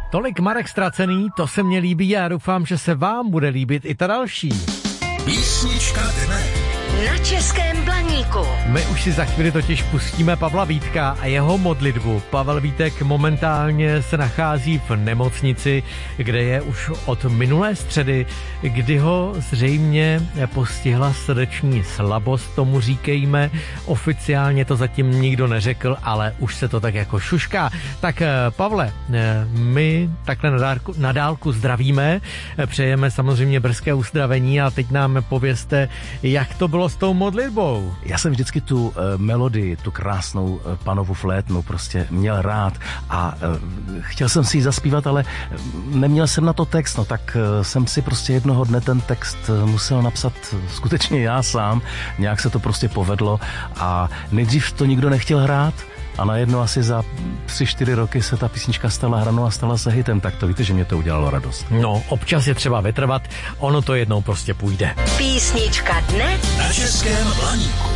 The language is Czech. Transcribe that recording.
Tolik Marek Ztracený, to se mně líbí a doufám, že se vám bude líbit i ta další. Písnička dne. Na Českém Blaníku. My už si za chvíli totiž pustíme Pavla Vítka a jeho modlitbu. Pavel Vítek momentálně se nachází v nemocnici, kde je už od minulé středy, kdy ho zřejmě postihla srdeční slabost, tomu říkejme. Oficiálně to zatím nikdo neřekl, ale už se to tak jako šušká. Tak Pavle, my takhle na dálku zdravíme, přejeme samozřejmě brzké uzdravení a teď nám povězte, jak to bylo s tou modlitbou. Já jsem vždycky tu melodii, tu krásnou Panovu flétnu prostě měl rád a chtěl jsem si ji zaspívat, ale neměl jsem na to text, no tak jsem si prostě jednoho dne ten text musel napsat skutečně já sám, nějak se to prostě povedlo a nejdřív to nikdo nechtěl hrát, a najednou asi za 3-4 roky se ta písnička stala hranou a stala se hitem, tak to víte, že mě to udělalo radost. No, občas je třeba vytrvat, ono to jednou prostě půjde. Písnička dne Na Českém Blaníku.